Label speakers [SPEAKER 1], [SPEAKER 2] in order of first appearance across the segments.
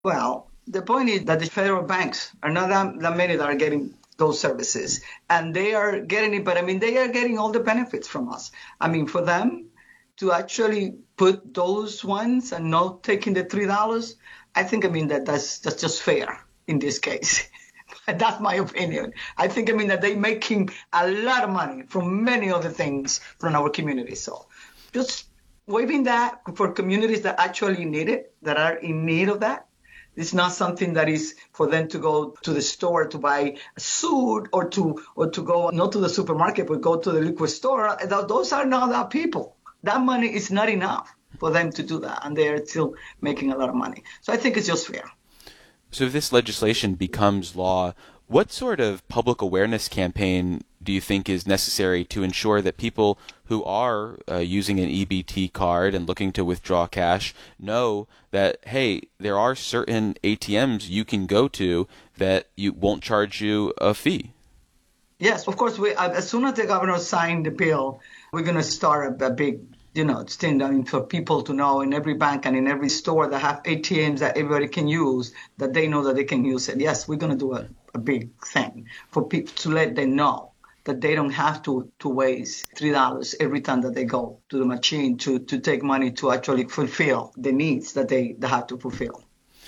[SPEAKER 1] Well, the point is that the federal banks are not that many that are getting those services, and they are getting it. But I mean, they are getting all the benefits from us. I mean, for them to actually put those ones and not taking the $3, I think I mean that's just fair in this case. That's my opinion. I think I mean that they're making a lot of money from many other things from our community. So just waiving that for communities that actually need it, that are in need of that. It's not something that is for them to go to the store to buy a suit or to go not to the supermarket but go to the liquor store. Those are not our people. That money is not enough for them to do that, and they are still making a lot of money. So I think it's just fair.
[SPEAKER 2] So if this legislation becomes law, what sort of public awareness campaign do you think is necessary to ensure that people who are using an EBT card and looking to withdraw cash know that, hey, there are certain ATMs you can go to that won't charge you a fee?
[SPEAKER 1] Yes, of course. As soon as the governor signed the bill, we're going to start a big thing, I mean, for people to know in every bank and in every store that have ATMs that everybody can use, that they know that they can use it. Yes, we're going to do a big thing for people to let them know that they don't have to waste $3 every time that they go to the machine to take money to actually fulfill the needs that they have to fulfill.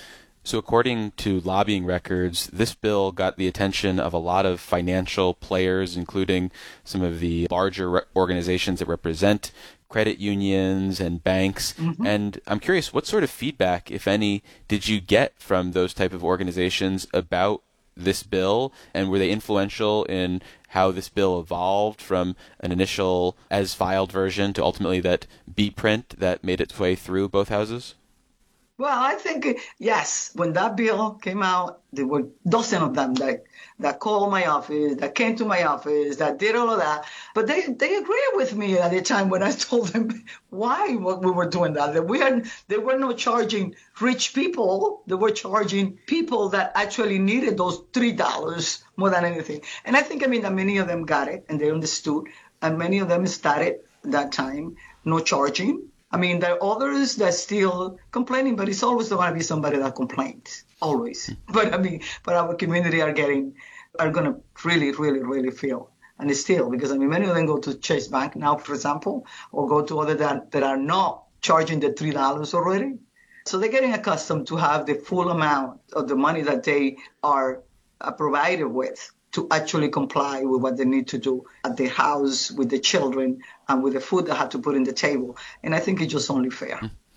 [SPEAKER 2] So according to lobbying records, this bill got the attention of a lot of financial players, including some of the larger organizations that represent credit unions and banks. Mm-hmm. And I'm curious, what sort of feedback, if any, did you get from those type of organizations about this bill? And were they influential in how this bill evolved from an initial as filed version to ultimately that B-print that made its way through both houses?
[SPEAKER 1] Well, I think, yes, when that bill came out, there were dozens of them that called my office, that came to my office, that did all of that. But they agreed with me at the time when I told them why we were doing that. They were not charging rich people. They were charging people that actually needed those $3 more than anything. And I think, I mean, that many of them got it and they understood. And many of them started that time no charging. I mean, there are others that are still complaining, but it's always going to be somebody that complains, always. But I mean, but our community are going to really, really, really feel. And it's still, because I mean, many of them go to Chase Bank now, for example, or go to other that are not charging the $3 already. So they're getting accustomed to have the full amount of the money that they are provided with to actually comply with what they need to do at the house with the children and with the food they have to put in the table. And I think it's just only fair.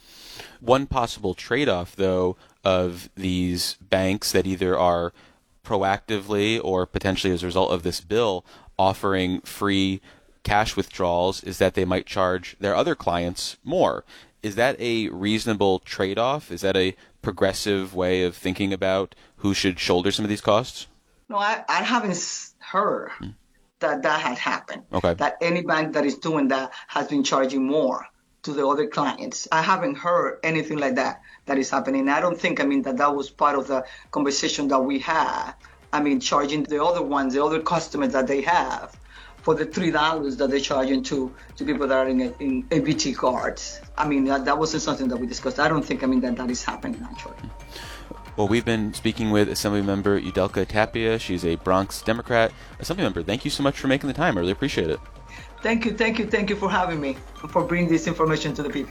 [SPEAKER 2] One possible trade-off, though, of these banks that either are proactively or potentially as a result of this bill offering free cash withdrawals is that they might charge their other clients more. Is that a reasonable trade-off? Is that a progressive way of thinking about who should shoulder some of these costs?
[SPEAKER 1] No, I haven't heard that had happened.
[SPEAKER 2] Okay.
[SPEAKER 1] That any bank that is doing that has been charging more to the other clients. I haven't heard anything like that is happening. I don't think, I mean, that was part of the conversation that we had. I mean, charging the other ones, the other customers that they have for the $3 that they're charging to people that are in ABT cards. I mean, that wasn't something that we discussed. I don't think, I mean, that is happening actually.
[SPEAKER 2] Well, we've been speaking with Assemblymember Yudelka Tapia. She's a Bronx Democrat. Assemblymember, thank you so much for making the time. I really appreciate it.
[SPEAKER 1] Thank you for having me, for bringing this information to the people.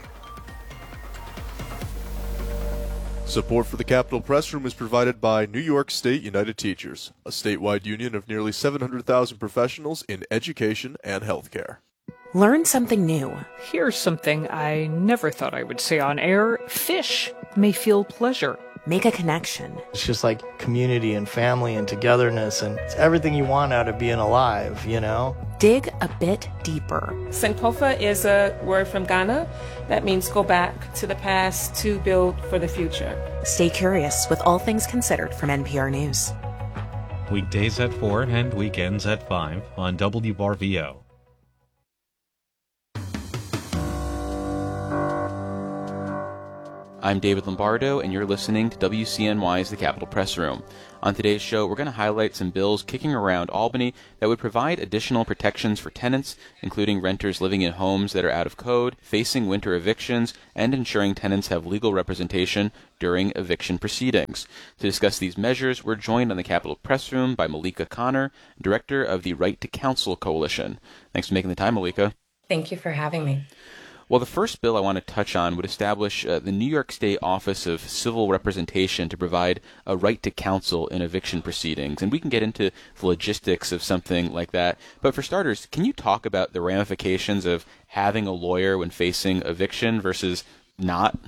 [SPEAKER 3] Support for the Capitol Press Room is provided by New York State United Teachers, a statewide union of nearly 700,000 professionals in education and healthcare.
[SPEAKER 4] Learn something new.
[SPEAKER 5] Here's something I never thought I would say on air. Fish may feel pleasure.
[SPEAKER 4] Make a connection.
[SPEAKER 6] It's just like community and family and togetherness, and it's everything you want out of being alive, you know?
[SPEAKER 4] Dig a bit deeper.
[SPEAKER 7] Sankofa is a word from Ghana that means go back to the past to build for the future.
[SPEAKER 4] Stay curious with All Things Considered from NPR News.
[SPEAKER 8] Weekdays at 4 and weekends at 5 on WRVO.
[SPEAKER 2] I'm David Lombardo, and you're listening to WCNY's The Capitol Press Room. On today's show, we're going to highlight some bills kicking around Albany that would provide additional protections for tenants, including renters living in homes that are out of code, facing winter evictions, and ensuring tenants have legal representation during eviction proceedings. To discuss these measures, we're joined on the Capitol Press Room by Malika Connor, director of the Right to Counsel Coalition. Thanks for making the time, Malika.
[SPEAKER 9] Thank you for having me.
[SPEAKER 2] Well, the first bill I want to touch on would establish the New York State Office of Civil Representation to provide a right to counsel in eviction proceedings. And we can get into the logistics of something like that. But for starters, can you talk about the ramifications of having a lawyer when facing eviction versus not?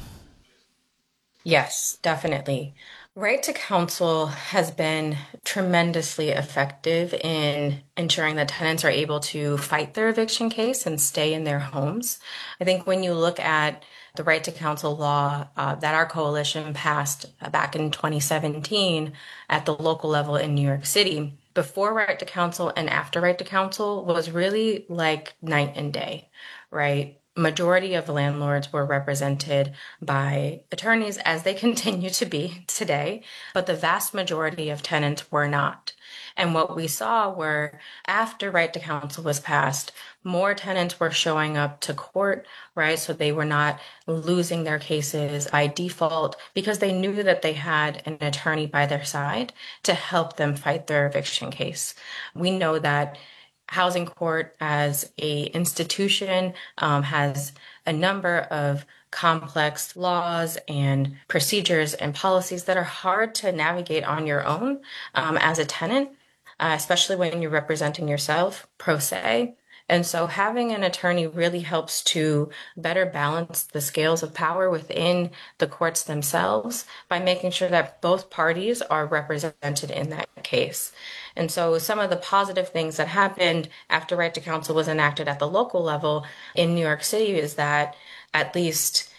[SPEAKER 9] Yes, definitely. Right to counsel has been tremendously effective in ensuring that tenants are able to fight their eviction case and stay in their homes. I think when you look at the right to counsel law that our coalition passed back in 2017 at the local level in New York City, before right to counsel and after right to counsel was really like night and day, right? Majority of landlords were represented by attorneys, as they continue to be today, but the vast majority of tenants were not. And what we saw were, after right to counsel was passed, more tenants were showing up to court, right? So they were not losing their cases by default because they knew that they had an attorney by their side to help them fight their eviction case. We know that Housing Court as a institution has a number of complex laws and procedures and policies that are hard to navigate on your own as a tenant, especially when you're representing yourself pro se. And so having an attorney really helps to better balance the scales of power within the courts themselves by making sure that both parties are represented in that case. And so some of the positive things that happened after right to counsel was enacted at the local level in New York City is that at least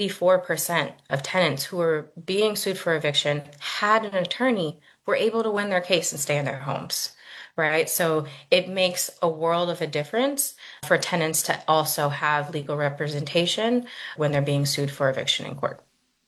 [SPEAKER 9] 84% of tenants who were being sued for eviction had an attorney, were able to win their case and stay in their homes. Right. So it makes a world of a difference for tenants to also have legal representation when they're being sued for eviction in court.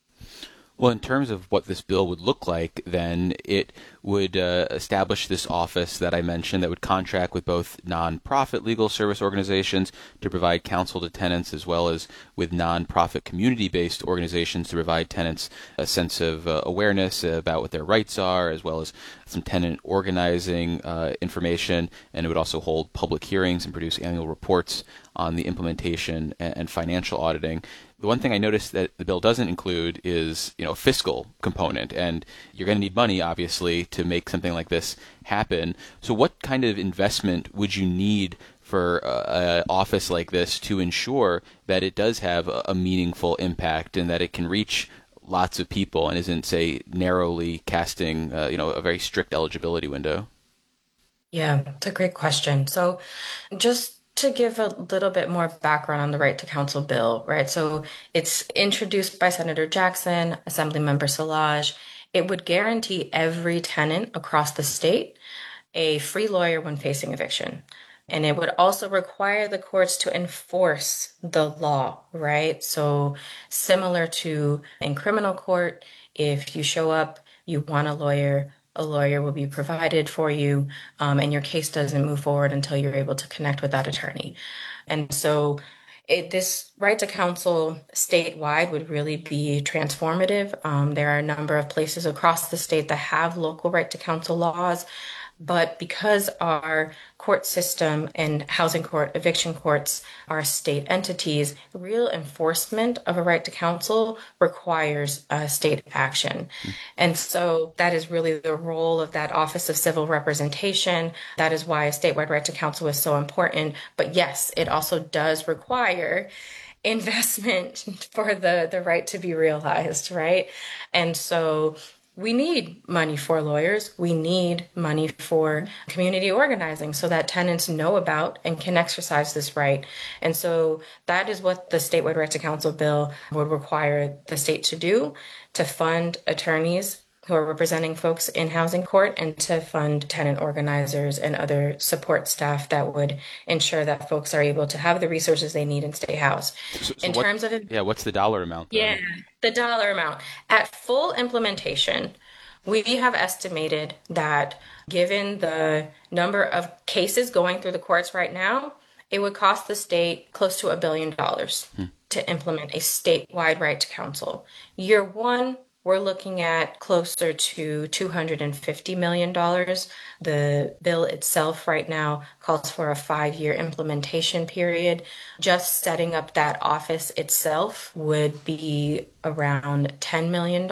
[SPEAKER 2] Well, in terms of what this bill would look like, then it would establish this office that I mentioned that would contract with both nonprofit legal service organizations to provide counsel to tenants, as well as with nonprofit community-based organizations to provide tenants a sense of awareness about what their rights are, as well as some tenant organizing information. And it would also hold public hearings and produce annual reports on the implementation and financial auditing. The one thing I noticed that the bill doesn't include is, a fiscal component, and you're going to need money, obviously, to make something like this happen. So what kind of investment would you need for an office like this to ensure that it does have a meaningful impact and that it can reach lots of people and isn't, say, narrowly casting, a very strict eligibility window?
[SPEAKER 9] Yeah, it's a great question. So just to give a little bit more background on the right to counsel bill, right? So it's introduced by Senator Jackson, Assemblymember Szilagyi. It would guarantee every tenant across the state a free lawyer when facing eviction. And it would also require the courts to enforce the law, right? So similar to in criminal court, if you show up, you want a lawyer will be provided for you, and your case doesn't move forward until you're able to connect with that attorney. And so this right to counsel statewide would really be transformative. There are a number of places across the state that have local right to counsel laws. But because our court system and housing court, eviction courts are state entities, real enforcement of a right to counsel requires state action. And so that is really the role of that Office of Civil Representation. That is why a statewide right to counsel is so important. But yes, it also does require investment for the right to be realized, right? And so we need money for lawyers. We need money for community organizing so that tenants know about and can exercise this right. And so that is what the statewide right to counsel bill would require the state to do, to fund attorneys who are representing folks in housing court, and to fund tenant organizers and other support staff that would ensure that folks are able to have the resources they need and stay housed.
[SPEAKER 2] What's the dollar amount then?
[SPEAKER 9] Yeah, the dollar amount. At full implementation, we have estimated that given the number of cases going through the courts right now, it would cost the state close to $1 billion to implement a statewide right to counsel. Year one, we're looking at closer to $250 million. The bill itself right now calls for a 5-year implementation period. Just setting up that office itself would be around $10 million.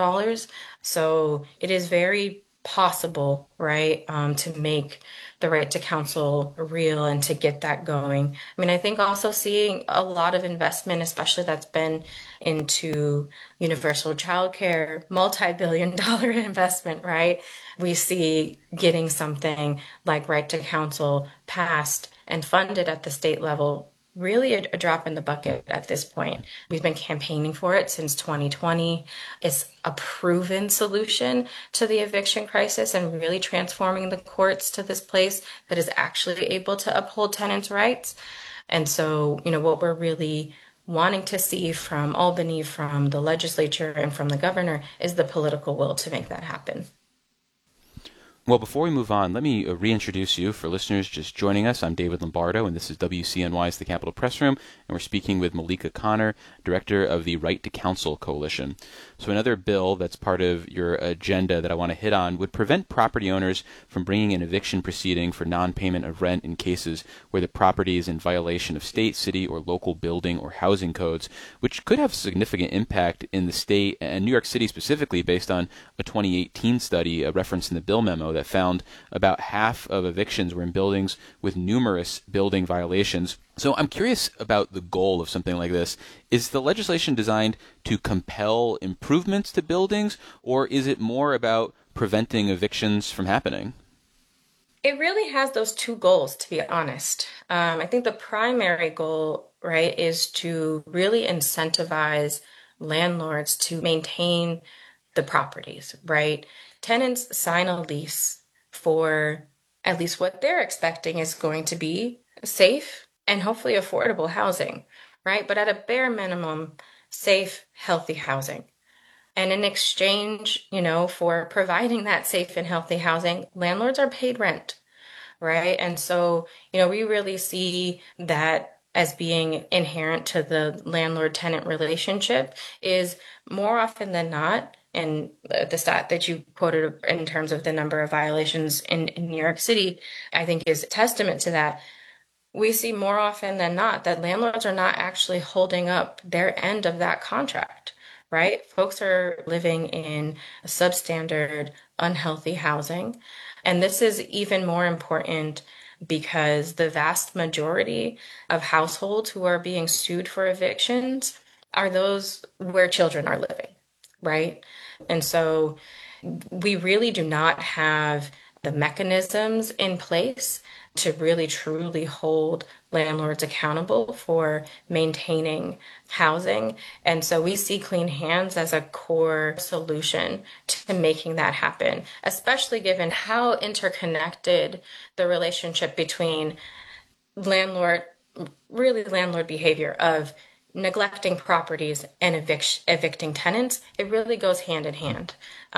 [SPEAKER 9] So it is very possible, right, to make the right to counsel real and to get that going. I mean, I think also seeing a lot of investment, especially that's been into universal childcare, multi-billion-dollar investment, right? We see getting something like right to counsel passed and funded at the state level really a drop in the bucket at this point. We've been campaigning for it since 2020. It's a proven solution to the eviction crisis and really transforming the courts to this place that is actually able to uphold tenants' rights. And so, what we're really wanting to see from Albany, from the legislature, and from the governor is the political will to make that happen.
[SPEAKER 2] Well, before we move on, let me reintroduce you for listeners just joining us. I'm David Lombardo, and this is WCNY's The Capitol Press Room, and we're speaking with Malika Connor, director of the Right to Counsel Coalition. So another bill that's part of your agenda that I want to hit on would prevent property owners from bringing an eviction proceeding for non-payment of rent in cases where the property is in violation of state, city, or local building or housing codes, which could have significant impact in the state and New York City specifically based on a 2018 study referenced in the bill memo that found about half of evictions were in buildings with numerous building violations. So I'm curious about the goal of something like this. Is the legislation designed to compel improvements to buildings, or is it more about preventing evictions from happening?
[SPEAKER 9] It really has those two goals, to be honest. I think the primary goal, right, is to really incentivize landlords to maintain the properties, right? Tenants sign a lease for at least what they're expecting is going to be safe and hopefully affordable housing, right? But at a bare minimum, safe, healthy housing. And in exchange, for providing that safe and healthy housing, landlords are paid rent, right? And so, we really see that as being inherent to the landlord-tenant relationship is more often than not, and the stat that you quoted in terms of the number of violations in New York City, I think is a testament to that. We see more often than not that landlords are not actually holding up their end of that contract, right? Folks are living in substandard, unhealthy housing. And this is even more important because the vast majority of households who are being sued for evictions are those where children are living, right? And so we really do not have the mechanisms in place to really truly hold landlords accountable for maintaining housing. And so we see Clean Hands as a core solution to making that happen, especially given how interconnected the relationship between landlord behavior of neglecting properties and evicting tenants. It really goes hand in hand.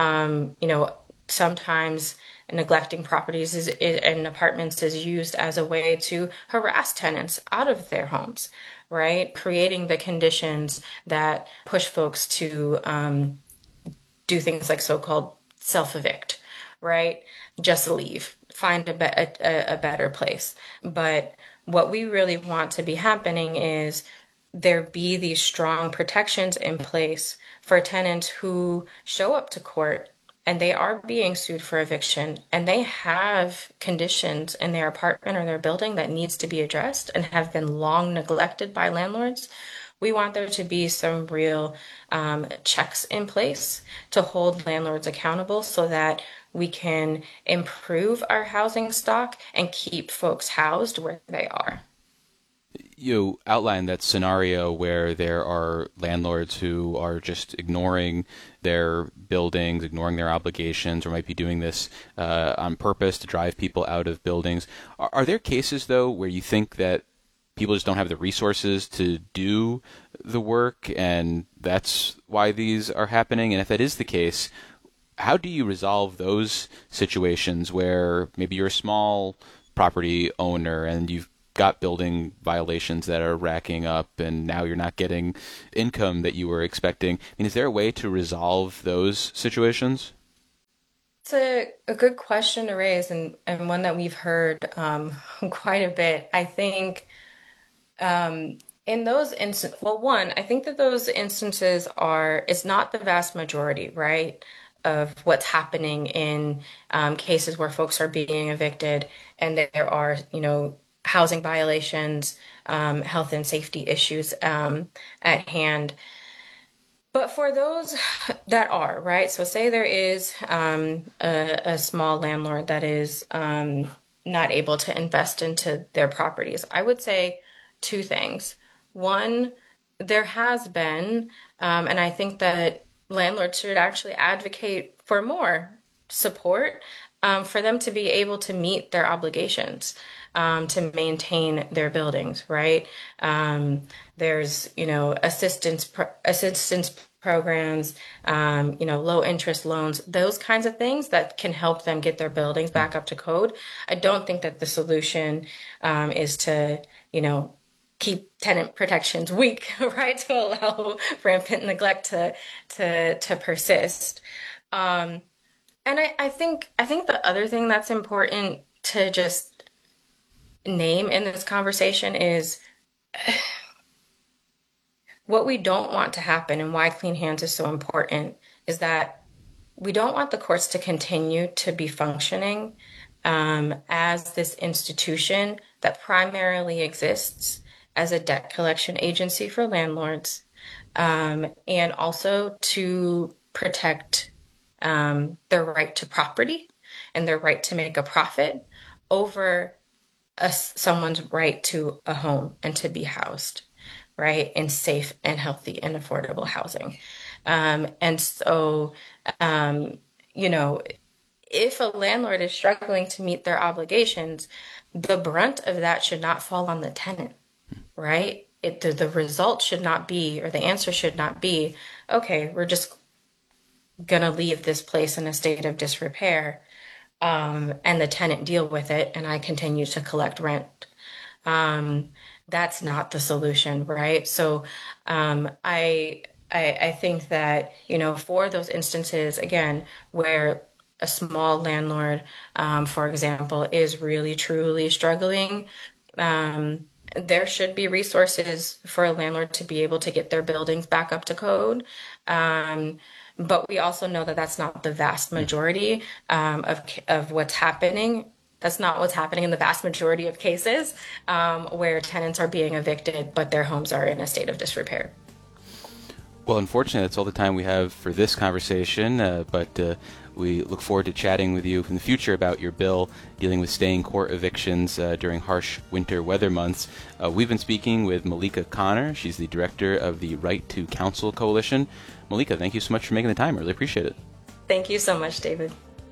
[SPEAKER 9] Sometimes neglecting properties and apartments is used as a way to harass tenants out of their homes, right? Creating the conditions that push folks to do things like so-called self-evict, right? Just leave, find a better place. But what we really want to be happening is there be these strong protections in place for tenants who show up to court and they are being sued for eviction and they have conditions in their apartment or their building that needs to be addressed and have been long neglected by landlords. We want there to be some real checks in place to hold landlords accountable so that we can improve our housing stock and keep folks housed where they are.
[SPEAKER 2] you outlined that scenario where there are landlords who are just ignoring their buildings, ignoring their obligations, or might be doing this on purpose to drive people out of buildings. Are there cases, though, where you think that people just don't have the resources to do the work, and that's why these are happening? And if that is the case, how do you resolve those situations where maybe you're a small property owner and you've got building violations that are racking up and now you're not getting income that you were expecting? I mean, is there a way to resolve those situations?
[SPEAKER 9] It's a good question to raise, and one that we've heard quite a bit. I think in those instances, well, one, I think that those instances it's not the vast majority, right, of what's happening in cases where folks are being evicted and there are, housing violations, health and safety issues at hand. But for those that are, right, so say there is a small landlord that is not able to invest into their properties, I would say two things. One, there has been, and I think that landlords should actually advocate for more support for them to be able to meet their obligations, to maintain their buildings, right? There's, assistance programs, low interest loans, those kinds of things that can help them get their buildings back up to code. I don't think that the solution is to, keep tenant protections weak, right? To allow rampant neglect to persist. And I think the other thing that's important to just name in this conversation is what we don't want to happen, and why Clean Hands is so important, is that we don't want the courts to continue to be functioning as this institution that primarily exists as a debt collection agency for landlords, and also to protect their right to property and their right to make a profit over someone's right to a home and to be housed, right, in safe and healthy and affordable housing. And so, if a landlord is struggling to meet their obligations, the brunt of that should not fall on the tenant, right? The result should not be, or the answer should not be, okay, we're just going to leave this place in a state of disrepair, and the tenant deal with it, and I continue to collect rent. That's not the solution, right? So I think that, for those instances, again, where a small landlord, for example, is really, truly struggling, there should be resources for a landlord to be able to get their buildings back up to code. But we also know that that's not the vast majority of what's happening. That's not what's happening in the vast majority of cases where tenants are being evicted, but their homes are in a state of disrepair.
[SPEAKER 2] Well, unfortunately, that's all the time we have for this conversation, but we look forward to chatting with you in the future about your bill dealing with staying court evictions during harsh winter weather months. We've been speaking with Malika Connor. She's the director of the Right to Counsel Coalition. Malika, thank you so much for making the time. I really appreciate it.
[SPEAKER 9] Thank you so much, David.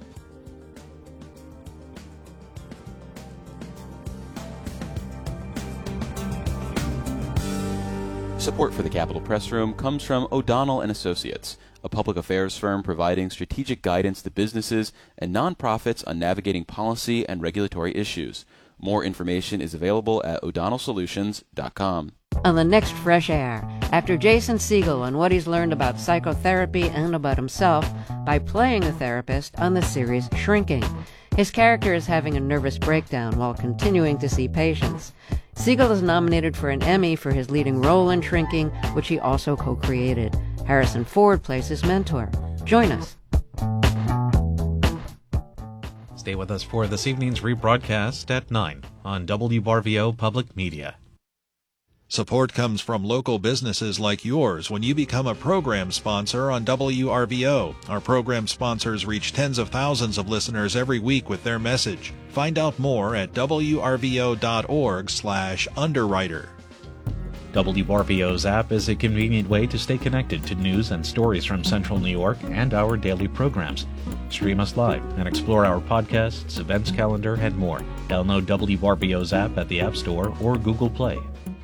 [SPEAKER 2] Support for the Capitol Press Room comes from O'Donnell & Associates, a public affairs firm providing strategic guidance to businesses and nonprofits on navigating policy and regulatory issues. More information is available at o'donnellsolutions.com.
[SPEAKER 10] On the next Fresh Air, after Jason Segel on what he's learned about psychotherapy and about himself by playing a therapist on the series Shrinking. His character is having a nervous breakdown while continuing to see patients. Segel is nominated for an Emmy for his leading role in Shrinking, which he also co-created. Harrison Ford plays his mentor. Join us.
[SPEAKER 8] Stay with us for this evening's rebroadcast at 9 on WRVO Public Media.
[SPEAKER 11] Support comes from local businesses like yours when you become a program sponsor on WRVO. Our program sponsors reach tens of thousands of listeners every week with their message. Find out more at wrvo.org/underwriter.
[SPEAKER 8] WRVO's app is a convenient way to stay connected to news and stories from Central New York and our daily programs. Stream us live and explore our podcasts, events calendar, and more. Download WRVO's app at the App Store or Google Play.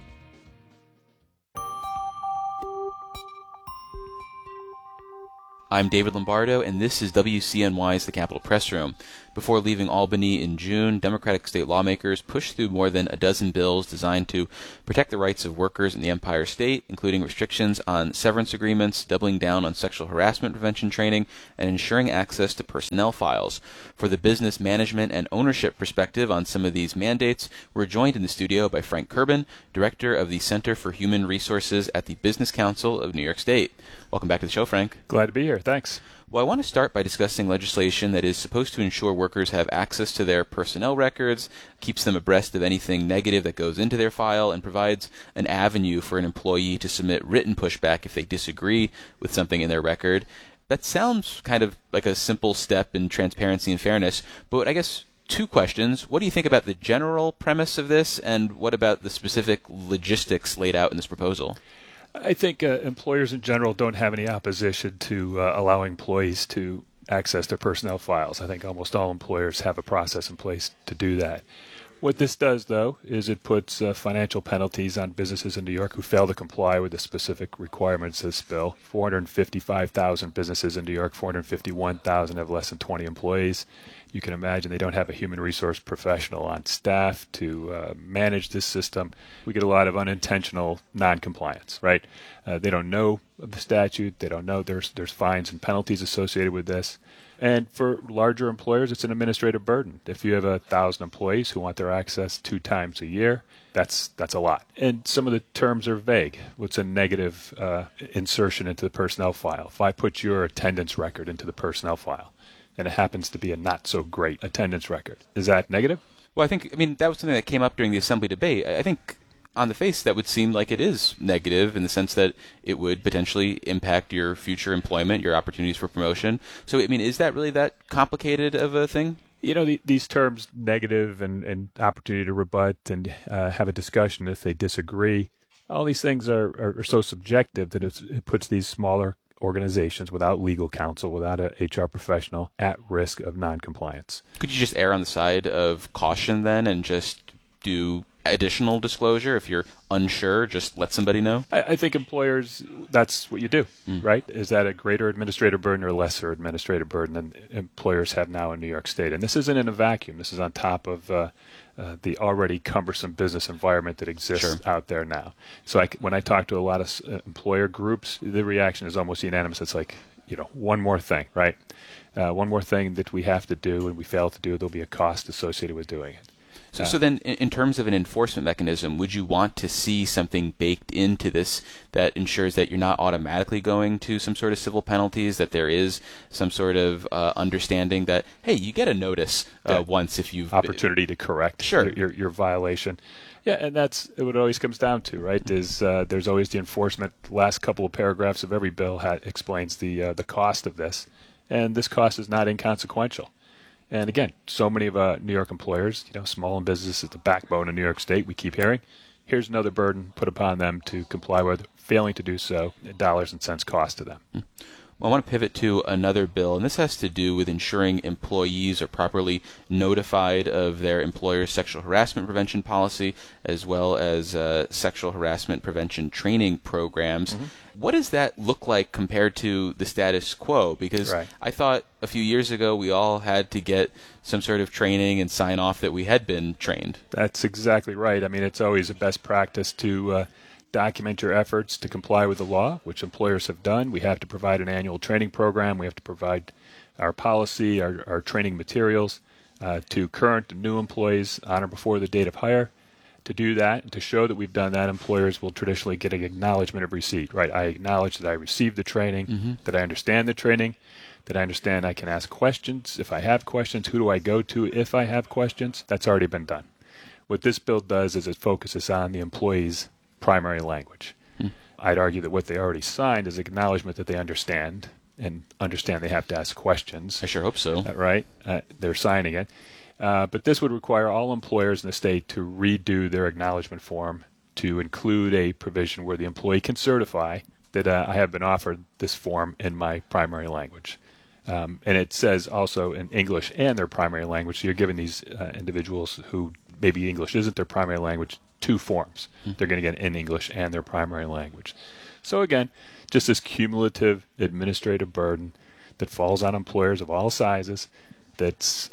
[SPEAKER 2] I'm David Lombardo, and this is WCNY's The Capitol Press Room. Before leaving Albany in June, Democratic state lawmakers pushed through more than a dozen bills designed to protect the rights of workers in the Empire State, including restrictions on severance agreements, doubling down on sexual harassment prevention training, and ensuring access to personnel files. For the business management and ownership perspective on some of these mandates, we're joined in the studio by Frank Kerbin, Director of the Center for Human Resources at the Business Council of New York State. Welcome back to the show, Frank.
[SPEAKER 12] Glad to be here. Thanks.
[SPEAKER 2] Well, I want to start by discussing legislation that is supposed to ensure workers have access to their personnel records, keeps them abreast of anything negative that goes into their file, and provides an avenue for an employee to submit written pushback if they disagree with something in their record. That sounds kind of like a simple step in transparency and fairness, but I guess two questions. What do you think about the general premise of this, and what about the specific logistics laid out in this proposal?
[SPEAKER 12] I think employers in general don't have any opposition to allowing employees to access their personnel files. I think almost all employers have a process in place to do that. What this does, though, is it puts financial penalties on businesses in New York who fail to comply with the specific requirements of this bill. 455,000 businesses in New York, 451,000 have less than 20 employees. You can imagine they don't have a human resource professional on staff to manage this system. We get a lot of unintentional noncompliance, right? They don't know of the statute. They don't know there's fines and penalties associated with this. And for larger employers, it's an administrative burden. If you have 1,000 employees who want their access 2 times a year, that's a lot. And some of the terms are vague. What's a negative insertion into the personnel file? If I put your attendance record into the personnel file, and it happens to be a not-so-great attendance record, is that negative?
[SPEAKER 2] Well, I mean, that was something that came up during the Assembly debate. I think on the face, that would seem like it is negative in the sense that it would potentially impact your future employment, your opportunities for promotion. So, I mean, is that really that complicated of a thing?
[SPEAKER 12] You know, these terms, negative and opportunity to rebut and have a discussion if they disagree, all these things are so subjective that it puts these smaller organizations without legal counsel, without an HR professional, at risk of noncompliance.
[SPEAKER 2] Could you just err on the side of caution then and just do additional disclosure? If you're unsure, just let somebody know?
[SPEAKER 12] I think employers, that's what you do, right? Is that a greater administrative burden or a lesser administrative burden than employers have now in New York State? And this isn't in a vacuum. This is on top of the already cumbersome business environment that exists out there now. So when I talk to a lot of employer groups, the reaction is almost unanimous. It's like, one more thing, right? One more thing that we have to do and we fail to do, there'll be a cost associated with doing it.
[SPEAKER 2] So then, in terms of an enforcement mechanism, would you want to see something baked into this that ensures that you're not automatically going to some sort of civil penalties, that there is some sort of understanding that, hey, you get a notice once if you've...
[SPEAKER 12] Opportunity to correct your violation. Yeah, and that's what it always comes down to, right, is there's always the enforcement. The last couple of paragraphs of every bill explains the cost of this, and this cost is not inconsequential. And again, so many of New York employers, small and business is the backbone of New York State, we keep hearing. Here's another burden put upon them to comply with. Failing to do so, dollars and cents cost to them.
[SPEAKER 2] Well, I want to pivot to another bill, and this has to do with ensuring employees are properly notified of their employer's sexual harassment prevention policy, as well as sexual harassment prevention training programs. What does that look like compared to the status quo? Because I thought a few years ago we all had to get some sort of training and sign off that we had been trained.
[SPEAKER 12] That's exactly right. I mean, it's always a best practice to document your efforts to comply with the law, which employers have done. We have to provide an annual training program. We have to provide our policy, our training materials to current and new employees on or before the date of hire. To do that and to show that we've done that, employers will traditionally get an acknowledgement of receipt, right? I acknowledge that I received the training, that I understand the training, that I understand I can ask questions. If I have questions, who do I go to if I have questions? That's already been done. What this bill does is it focuses on the employee's primary language. I'd argue that what they already signed is acknowledgement that they understand and understand they have to ask questions.
[SPEAKER 2] I sure hope so.
[SPEAKER 12] Right? They're signing it. But this would require all employers in the state to redo their acknowledgement form to include a provision where the employee can certify that I have been offered this form in my primary language. And it says also in English and their primary language. So you're giving these individuals who maybe English isn't their primary language 2 forms. They're going to get in English and their primary language. So again, just this cumulative administrative burden that falls on employers of all sizes that's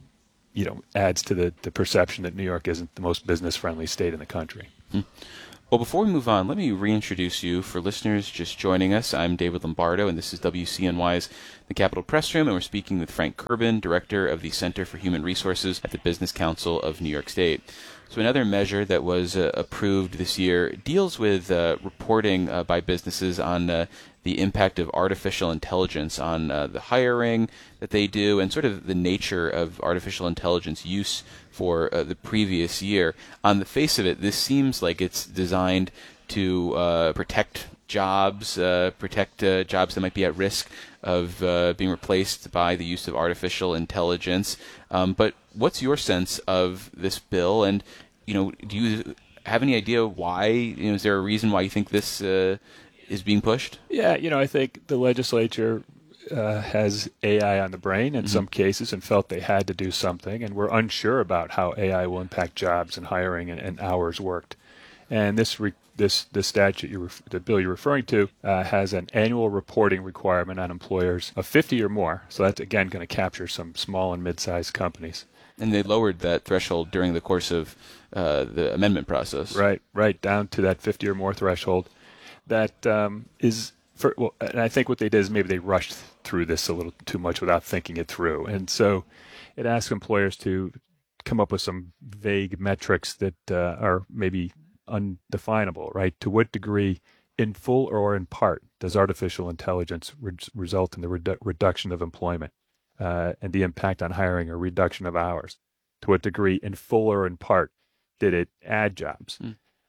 [SPEAKER 12] adds to the perception that New York isn't the most business-friendly state in the country.
[SPEAKER 2] Well, before we move on, let me reintroduce you. For listeners just joining us, I'm David Lombardo, and this is WCNY's The Capitol Press Room, and we're speaking with Frank Kerbin, Director of the Center for Human Resources at the Business Council of New York State. So another measure that was approved this year deals with reporting by businesses on the impact of artificial intelligence on the hiring that they do and sort of the nature of artificial intelligence use for the previous year. On the face of it, this seems like it's designed to protect jobs that might be at risk of being replaced by the use of artificial intelligence. But what's your sense of this bill? And, do you have any idea why? Is there a reason why you think this is being pushed?
[SPEAKER 12] Yeah, I think the legislature has AI on the brain in some cases and felt they had to do something, and we're unsure about how AI will impact jobs and hiring and hours worked. And this statute, the bill you're referring to, has an annual reporting requirement on employers of 50 or more. So that's, again, going to capture some small and mid-sized companies.
[SPEAKER 2] And they lowered that threshold during the course of the amendment process.
[SPEAKER 12] Right, down to that 50 or more threshold. That is, and I think what they did is maybe they rushed through this a little too much without thinking it through. And so it asks employers to come up with some vague metrics that are maybe undefinable, right? To what degree, in full or in part, does artificial intelligence result in the reduction of employment and the impact on hiring or reduction of hours? To what degree, in full or in part, did it add jobs?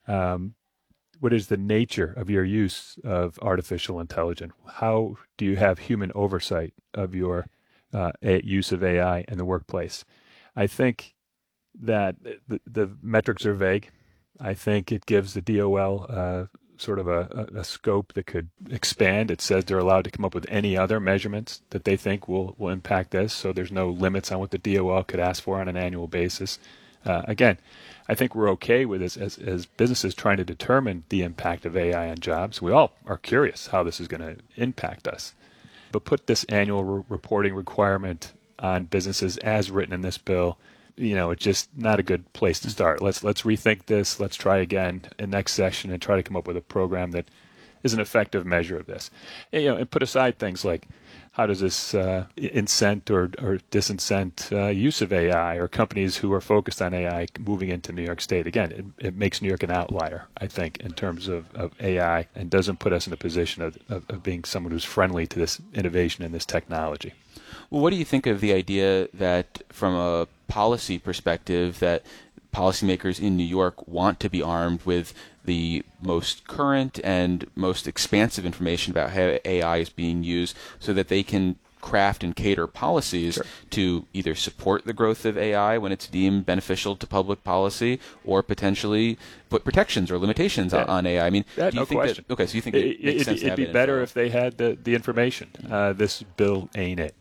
[SPEAKER 12] What is the nature of your use of artificial intelligence? How do you have human oversight of your use of AI in the workplace? I think that the metrics are vague. I think it gives the DOL sort of a scope that could expand. It says they're allowed to come up with any other measurements that they think will impact this, so there's no limits on what the DOL could ask for on an annual basis. Again, I think we're okay with this as businesses trying to determine the impact of AI on jobs. We all are curious how this is going to impact us. But put this annual reporting requirement on businesses as written in this bill, it's just not a good place to start. Let's rethink this. Let's try again in next session and try to come up with a program that is an effective measure of this. And put aside things like how does this incent or disincent use of AI or companies who are focused on AI moving into New York State. Again, it makes New York an outlier, I think, in terms of AI and doesn't put us in a position of being someone who's friendly to this innovation and this technology.
[SPEAKER 2] Well, what do you think of the idea that from a policy perspective that policymakers in New York want to be armed with the most current and most expansive information about how AI is being used so that they can craft and cater policies to either support the growth of AI when it's deemed beneficial to public policy or potentially put protections or limitations on AI? I mean, do you think
[SPEAKER 12] question.
[SPEAKER 2] So you think it makes sense to have
[SPEAKER 12] it'd be better if they had the information. This bill ain't it.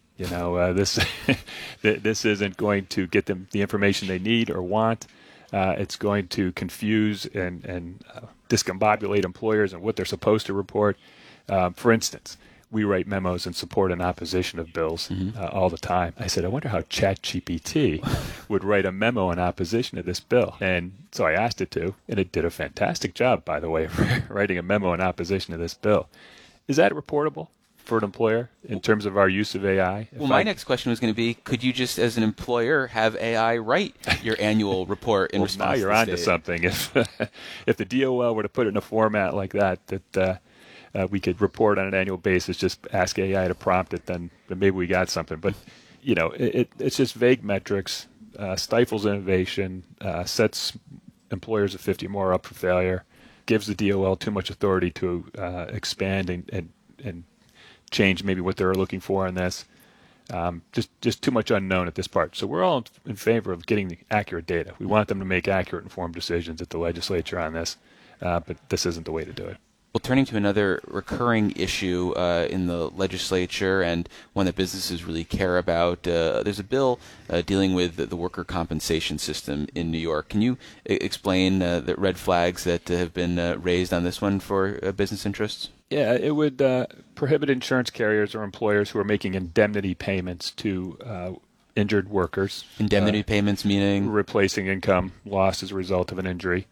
[SPEAKER 12] This isn't going to get them the information they need or want. It's going to confuse and discombobulate employers and what they're supposed to report. For instance, we write memos in support and opposition of bills all the time. I said, I wonder how ChatGPT would write a memo in opposition to this bill. And so I asked it to, and it did a fantastic job, by the way, of writing a memo in opposition to this bill. Is that reportable for an employer in terms of our use of AI?
[SPEAKER 2] Well, my next question was going to be, could you just, as an employer, have AI write your annual report in response to the state?
[SPEAKER 12] Now you're onto something. If the DOL were to put it in a format like that we could report on an annual basis, just ask AI to prompt it, then maybe we got something. But, it's just vague metrics, stifles innovation, sets employers of 50 or more up for failure, gives the DOL too much authority to expand and change maybe what they're looking for in this. Just too much unknown at this part. So we're all in favor of getting the accurate data. We want them to make accurate, informed decisions at the legislature on this. but this isn't the way to do it.
[SPEAKER 2] Well, turning to another recurring issue in the legislature and one that businesses really care about, there's a bill dealing with the worker compensation system in New York. Can you explain the red flags that have been raised on this one for business interests?
[SPEAKER 12] Yeah, it would prohibit insurance carriers or employers who are making indemnity payments to injured workers.
[SPEAKER 2] Indemnity payments meaning?
[SPEAKER 12] Replacing income lost as a result of an injury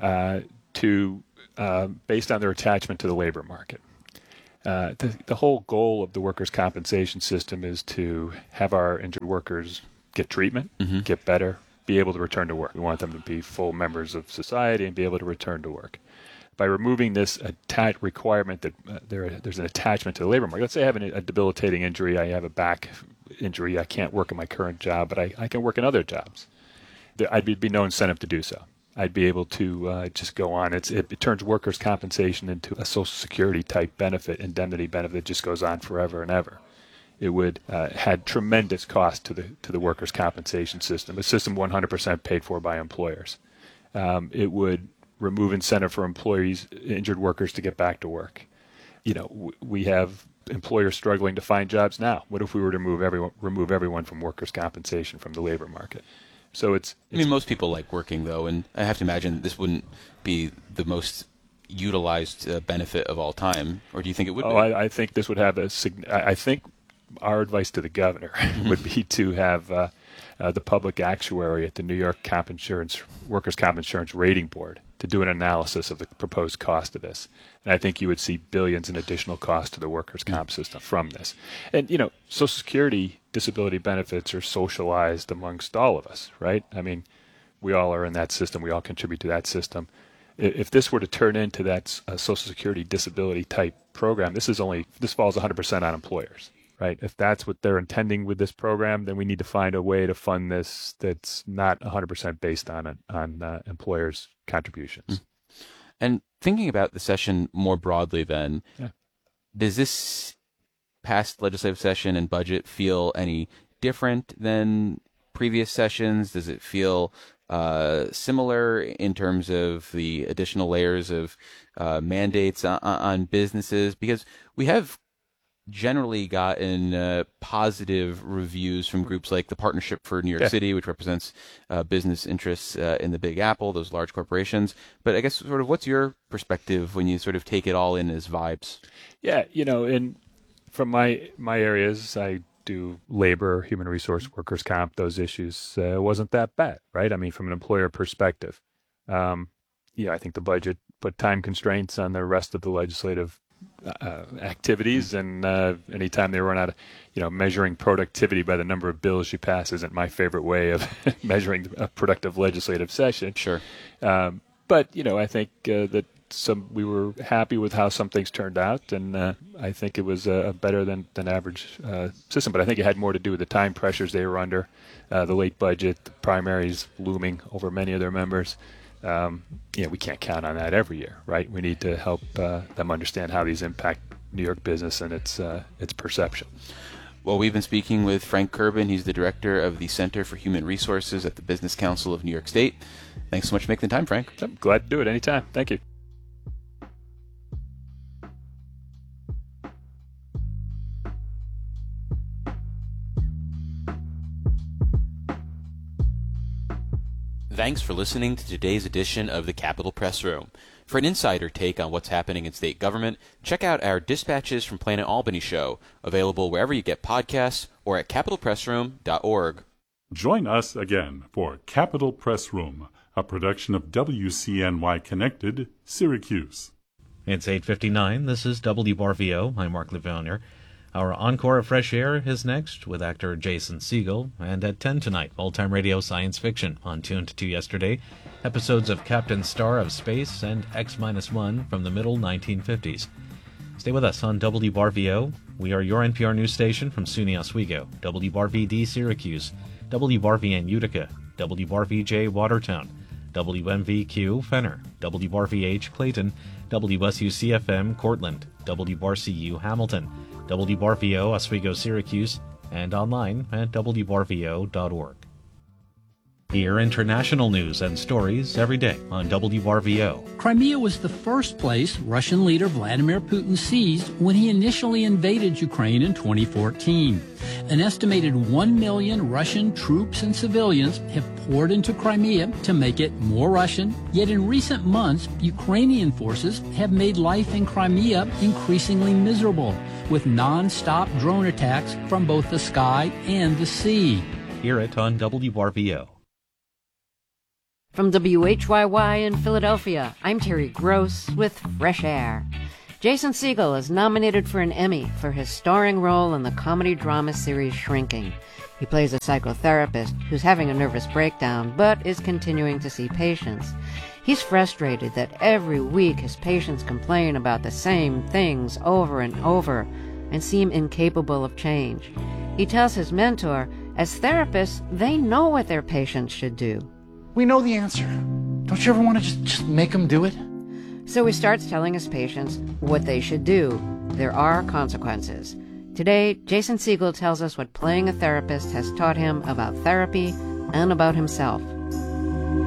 [SPEAKER 12] based on their attachment to the labor market. The whole goal of the workers' compensation system is to have our injured workers get treatment, get better, be able to return to work. We want them to be full members of society and be able to return to work. By removing this requirement that there's an attachment to the labor market, let's say I have a debilitating injury, I have a back injury, I can't work in my current job, but I can work in other jobs. I'd be no incentive to do so. I'd be able to just go on. It turns workers' compensation into a Social Security type benefit, indemnity benefit that just goes on forever and ever. It would had tremendous cost to the workers' compensation system, a system 100% paid for by employers. It would remove incentive for employees, injured workers, to get back to work. We have employers struggling to find jobs now. What if we were to remove everyone from workers' compensation from the labor market? So I mean,
[SPEAKER 2] most people like working, though, and I have to imagine this wouldn't be the most utilized benefit of all time, or do you think it would be?
[SPEAKER 12] I think this would have I think our advice to the governor would be to have the public actuary at the New York Workers' Comp Insurance Rating Board to do an analysis of the proposed cost of this. And I think you would see billions in additional cost to the workers' comp system from this. And, Social Security disability benefits are socialized amongst all of us, right? I mean, we all are in that system. We all contribute to that system. If this were to turn into that Social Security disability type program, this falls 100% on employers, right? If that's what they're intending with this program, then we need to find a way to fund this that's not 100% based on employers' contributions.
[SPEAKER 2] And thinking about the session more broadly then, does this past legislative session and budget feel any different than previous sessions? Does it feel similar in terms of the additional layers of mandates on businesses? Because we have generally gotten positive reviews from groups like the Partnership for New York City, which represents business interests in the Big Apple, those large corporations. But I guess sort of what's your perspective when you sort of take it all in as vibes?
[SPEAKER 12] Yeah, from my areas, I do labor, human resource, workers' comp, those issues. Wasn't that bad, right? I mean, from an employer perspective. I think the budget put time constraints on the rest of the legislative activities, and anytime they run out of, measuring productivity by the number of bills you pass isn't my favorite way of measuring a productive legislative session.
[SPEAKER 2] Sure.
[SPEAKER 12] But, I think that we were happy with how some things turned out, and I think it was a better than average system. But I think it had more to do with the time pressures they were under, the late budget, the primaries looming over many of their members. We can't count on that every year, right? We need to help them understand how these impact New York business and its perception.
[SPEAKER 2] Well, we've been speaking with Frank Kerbin. He's the director of the Center for Human Resources at the Business Council of New York State. Thanks so much for making the time, Frank.
[SPEAKER 12] I'm glad to do it anytime. Thank you.
[SPEAKER 2] Thanks for listening to today's edition of the Capitol Press Room. For an insider take on what's happening in state government, check out our Dispatches from Planet Albany show, available wherever you get podcasts or at capitolpressroom.org.
[SPEAKER 13] Join us again for Capitol Press Room, a production of WCNY Connected, Syracuse.
[SPEAKER 8] It's 8:59. This is WRVO. I'm Mark Livounier. Our encore of Fresh Air is next with actor Jason Segel, and at 10 tonight, old-time radio science fiction on Tuned to Yesterday, episodes of Captain Star of Space and X-1 from the middle 1950s. Stay with us on WRVO. We are your NPR news station from SUNY Oswego, WRVD Syracuse, WRVN Utica, WRVJ Watertown, WMVQ Fenner, WRVH Clayton, WSUCFM Cortland, WRCU Hamilton, WRVO Oswego Syracuse, and online at WRVO.org. Hear international news and stories every day on WRVO.
[SPEAKER 14] Crimea was the first place Russian leader Vladimir Putin seized when he initially invaded Ukraine in 2014. An estimated 1 million Russian troops and civilians have poured into Crimea to make it more Russian, yet in recent months, Ukrainian forces have made life in Crimea increasingly miserable, with non-stop drone attacks from both the sky and the sea.
[SPEAKER 8] Hear it on WRVO.
[SPEAKER 10] From WHYY in Philadelphia, I'm Terry Gross with Fresh Air. Jason Segel is nominated for an Emmy for his starring role in the comedy drama series Shrinking. He plays a psychotherapist who's having a nervous breakdown but is continuing to see patients. He's frustrated that every week his patients complain about the same things over and over and seem incapable of change. He tells his mentor, as therapists, they know what their patients should do.
[SPEAKER 15] We know the answer. Don't you ever want to just make them do it?
[SPEAKER 10] So he starts telling his patients what they should do. There are consequences. Today, Jason Segel tells us what playing a therapist has taught him about therapy and about himself.